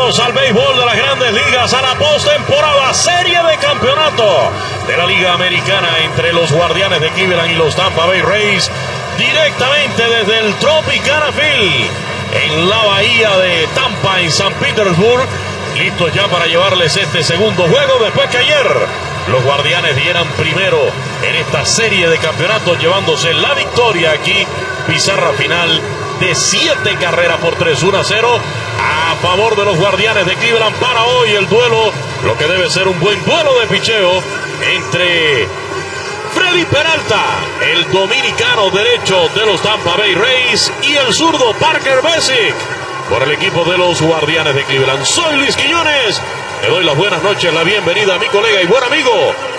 Bienvenidos al béisbol de las Grandes Ligas, a la postemporada, serie de campeonato de la Liga Americana entre los Guardianes de Cleveland y los Tampa Bay Rays, directamente desde el Tropicana Field en la bahía de Tampa, en San Petersburg, listos ya para llevarles este segundo juego, después que ayer los Guardianes dieran primero en esta serie de campeonatos, llevándose la victoria aquí, pizarra final de 7 carreras por 3, 1-0 a favor de los Guardianes de Cleveland. Para hoy el duelo, lo que debe ser un buen duelo de picheo entre Freddy Peralta, el dominicano derecho de los Tampa Bay Rays, y el zurdo Parker Messick por el equipo de los Guardianes de Cleveland. Soy Luis Quiñones, le doy las buenas noches, la bienvenida a mi colega y buen amigo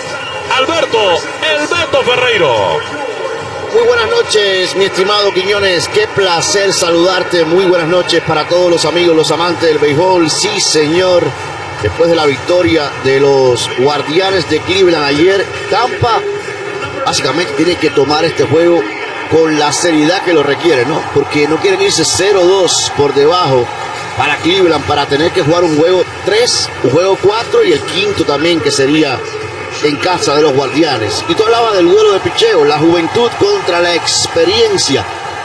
Alberto El Beto Ferreiro. Muy buenas noches, mi estimado Quiñones, qué placer saludarte. Muy buenas noches para todos los amigos, los amantes del béisbol. Sí, señor, después de la victoria de los Guardianes de Cleveland ayer, Tampa básicamente tiene que tomar este juego con la seriedad que lo requiere, ¿no? Porque no quieren irse 0-2 por debajo para Cleveland, para tener que jugar un juego 3, un juego 4 y el quinto también, que sería en casa de los Guardianes. Y tú hablabas del duelo de picheo, la juventud contra la experiencia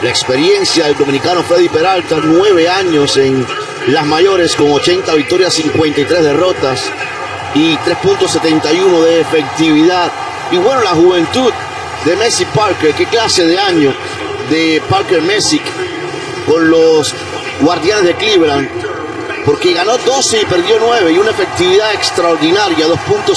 del dominicano Freddy Peralta, 9 años en las mayores con 80 victorias, 53 derrotas y 3.71 de efectividad. Y bueno, la juventud de Messick Parker, qué clase de año de Parker Messick con los Guardianes de Cleveland, porque ganó 12 y perdió 9, y una efectividad extraordinaria,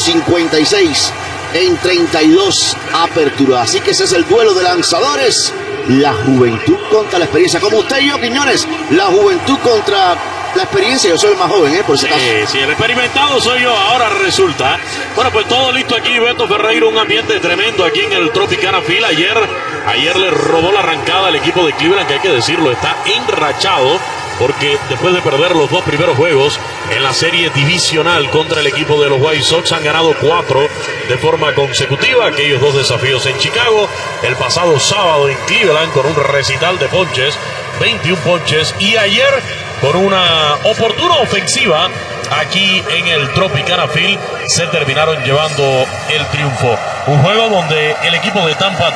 2.56 en 32 aperturas. Así que ese es el duelo de lanzadores, la juventud contra la experiencia. Como usted y yo, Quiñones, la juventud contra la experiencia. Yo soy el más joven, por ese caso. Sí, el experimentado soy yo, ahora resulta. Bueno, pues todo listo aquí, Beto Ferreiro, un ambiente tremendo aquí en el Tropicana Field. Ayer le robó la arrancada al equipo de Cleveland, que hay que decirlo, está enrachado, porque después de perder los 2 primeros juegos en la serie divisional contra el equipo de los White Sox, han ganado 4 de forma consecutiva. Aquellos 2 desafíos en Chicago, el pasado sábado en Cleveland con un recital de ponches, 21 ponches, y ayer con una oportuna ofensiva aquí en el Tropicana Field se terminaron llevando el triunfo. Un juego donde el equipo de Tampa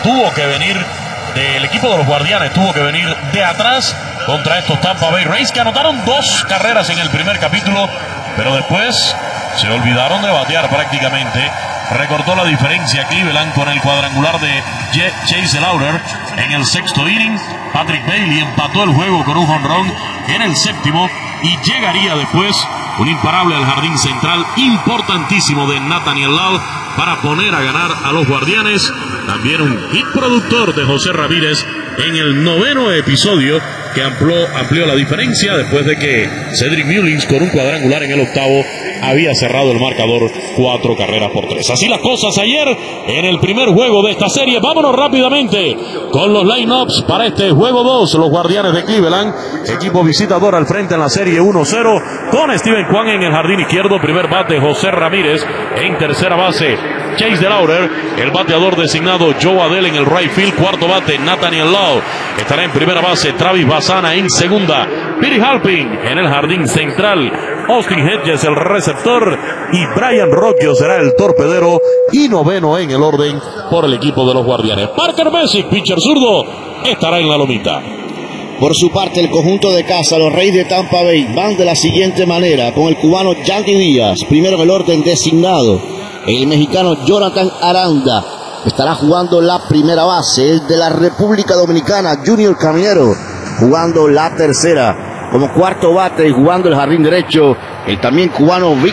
el equipo de los Guardianes tuvo que venir de atrás contra estos Tampa Bay Rays, que anotaron 2 carreras en el primer capítulo, pero después se olvidaron de batear prácticamente. Recortó la diferencia Cleveland con el cuadrangular de Chase Lauder en el 6º inning. Patrick Bailey empató el juego con un jonrón en el 7º, y llegaría después un imparable al jardín central importantísimo de Nathaniel Lowe para poner a ganar a los Guardianes. También un hit productor de José Ramírez en el 9º episodio, que amplió la diferencia después de que Cedric Mullins con un cuadrangular en el 8º había cerrado el marcador 4 carreras por 3. Así las cosas ayer en el primer juego de esta serie. Vámonos rápidamente con los line-ups para este juego 2. Los Guardianes de Cleveland, equipo visitador al frente en la serie 1-0, con Steven Kwan en el jardín izquierdo. Primer bate José Ramírez, en tercera base Chase Lauder, el bateador designado Joe Adell en el right field. Cuarto bate Nathaniel Lowe, estará en primera base Travis Bassana, en segunda Billy Halpin, en el jardín central Austin Hedges el receptor, y Brian Rocchio será el torpedero, y noveno en el orden por el equipo de los Guardianes. Parker Messick, pitcher zurdo, estará en la lomita. Por su parte, el conjunto de casa, los Reyes de Tampa Bay, van de la siguiente manera, con el cubano Yandy Díaz primero en el orden designado. El mexicano Jonathan Aranda estará jugando la primera base. El de la República Dominicana, Junior Caminero, jugando la tercera. Como cuarto bate y jugando el jardín derecho, el también cubano